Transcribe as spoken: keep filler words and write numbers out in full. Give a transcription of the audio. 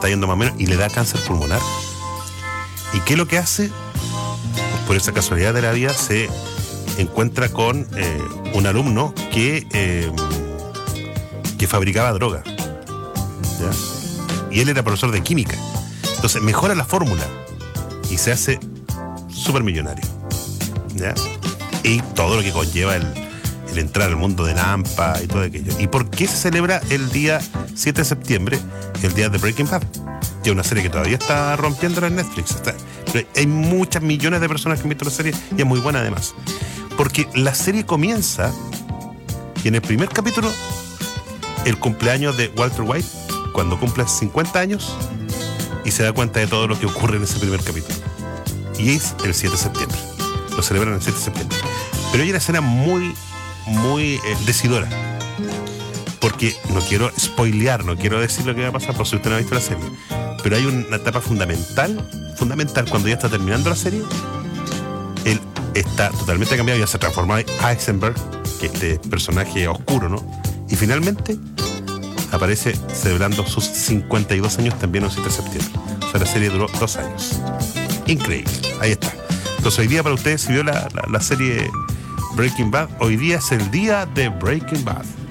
está yendo más o menos, y le da cáncer pulmonar. ¿Y qué es lo que hace? Pues por esa casualidad de la vida se encuentra con eh, un alumno que, eh, que fabricaba droga, ¿ya? Y él era profesor de química. Entonces mejora la fórmula y se hace súper millonario, ¿ya? Y todo lo que conlleva el, el entrar al mundo de Nampa y todo aquello. ¿Y por qué se celebra el día siete de septiembre, el día de Breaking Bad? Que es una serie que todavía está rompiendo en Netflix. Está, hay muchas millones de personas que han visto la serie y es muy buena además. Porque la serie comienza y en el primer capítulo, el cumpleaños de Walter White, cuando cumple cincuenta años, y se da cuenta de todo lo que ocurre en ese primer capítulo. Y es el siete de septiembre. Lo celebran el siete de septiembre. Pero hay una escena muy, muy eh, decidora. Porque no quiero spoilear, no quiero decir lo que va a pasar por si usted no ha visto la serie. Pero hay una etapa fundamental, fundamental, cuando ya está terminando la serie. Él está totalmente cambiado, ya se transforma en Heisenberg, que es este personaje oscuro, ¿no? Y finalmente aparece celebrando sus cincuenta y dos años también el siete de septiembre. O sea, la serie duró dos años. Increíble, ahí está. Entonces hoy día para ustedes, si vio la, la, la serie Breaking Bad, hoy día es el día de Breaking Bad.